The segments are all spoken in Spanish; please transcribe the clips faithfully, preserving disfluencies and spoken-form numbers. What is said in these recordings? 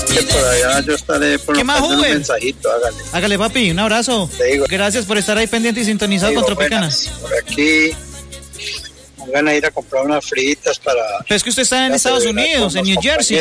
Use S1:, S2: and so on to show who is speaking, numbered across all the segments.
S1: Que por allá yo estaré por
S2: ¿Qué más,
S1: un
S2: Uber?
S1: mensajito, hágale.
S2: Hágale, papi, un abrazo.
S1: Te digo.
S2: Gracias por estar ahí pendiente y sintonizado
S1: Digo,
S2: con Tropicana.
S1: buenas, por aquí van a ir a comprar unas fritas para...
S2: Pero es que usted está en Estados Unidos, en New Jersey.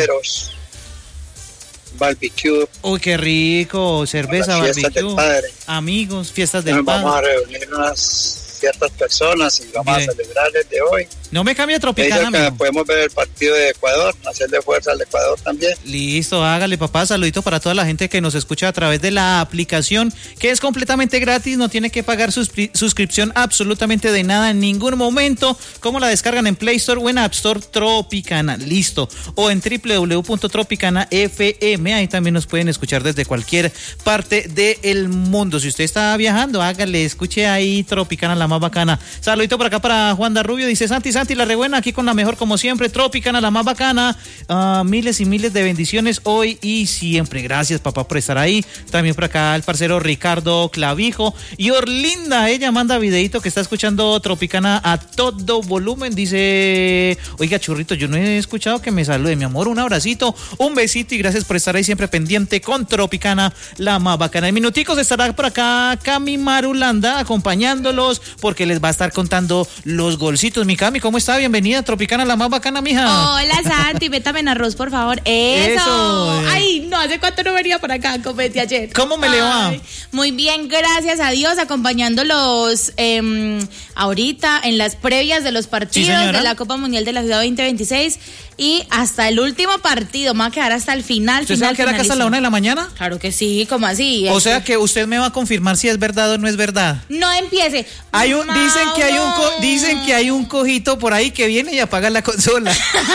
S1: Barbecue.
S2: Uy, qué rico, cerveza, barbecue. Amigos, fiestas del
S1: Nos
S2: padre.
S1: vamos a reunir unas ciertas personas y vamos
S2: Mire.
S1: a celebrar desde hoy.
S2: No me cambie Tropicana,
S1: Que
S2: amigo.
S1: podemos ver el partido de Ecuador, hacerle fuerza al Ecuador también.
S2: Listo, hágale, papá. Saludito para toda la gente que nos escucha a través de la aplicación, que es completamente gratis, no tiene que pagar suscri- suscripción absolutamente de nada en ningún momento. ¿Cómo la descargan? En Play Store o en App Store, Tropicana. Listo. O en doble u doble u doble u punto tropicana efe eme. Ahí también nos pueden escuchar desde cualquier parte del mundo. Si usted está viajando, hágale, escuche ahí Tropicana, la más bacana. Saludito por acá para Juan Darrubio. Dice Santi, Santi, la rebuena, aquí con la mejor como siempre. Tropicana, la más bacana. Uh, miles y miles de bendiciones hoy y siempre. Gracias, papá, por estar ahí. También por acá el parcero Ricardo Clavijo. Y Orlinda, ella manda videito que está escuchando Tropicana a todo volumen. Dice, oiga, churrito, yo no he escuchado que me salude, mi amor. Un abracito, un besito y gracias por estar ahí siempre pendiente con Tropicana, la más bacana. En minuticos estará por acá Cami Marulanda acompañándolos porque les va a estar contando los golcitos. Mi Cami, ¿cómo está? Bienvenida a Tropicana, la más bacana, mija.
S3: Hola, Santi, métame en arroz, por favor. Eso.
S2: Eso.
S3: Ay, no, ¿hace cuánto no venía por acá? Comenté ayer.
S2: ¿Cómo me le va?
S3: Ay, muy bien, gracias a Dios, acompañándolos eh, ahorita en las previas de los partidos
S2: Sí,
S3: de la Copa Mundial de la Ciudad veinte veintiséis y hasta el último partido. Me va a quedar hasta el final.
S2: ¿Usted se
S3: final,
S2: va a quedar acá hasta la una de la mañana?
S3: Claro que sí, ¿cómo así?
S2: O sea que usted me va a confirmar si es verdad o no es verdad.
S3: No empiece.
S2: Hay un, dicen que hay un co-
S3: Mauro.
S2: dicen que hay un cojito por ahí que viene y apaga la consola.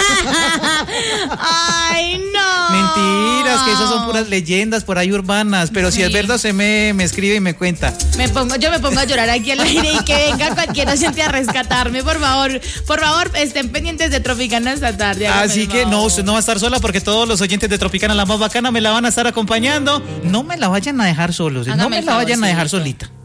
S3: Ay, no.
S2: Mentiras, que esas son puras leyendas por ahí urbanas, pero si
S3: Sí.
S2: es verdad se me, me escribe y me cuenta.
S3: Me pongo, yo me pongo a llorar aquí al aire y que venga cualquier oyente a rescatarme, por favor. Por favor, estén pendientes de Tropicana esta tarde. háganme
S2: Así
S3: el
S2: que no,
S3: favor.
S2: usted no va a estar sola porque todos los oyentes de Tropicana, la más bacana, me la van a estar acompañando. No me la vayan a dejar solos, no
S3: Hágame
S2: me
S3: el
S2: la vayan a dejar
S3: favorcito.
S2: solita.